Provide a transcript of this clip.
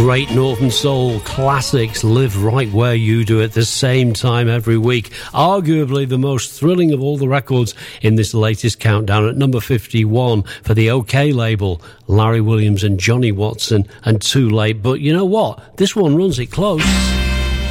Great Northern Soul classics live right where you do at the same time every week. Arguably the most thrilling of all the records in this latest countdown at number 51 for the OK label, Larry Williams and Johnny Watson and Too Late. But you know what? This one runs it close.